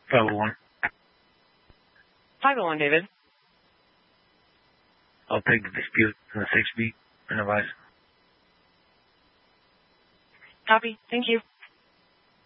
501. 501, David. I'll take the dispute in the 6B and advise. Copy. Thank you.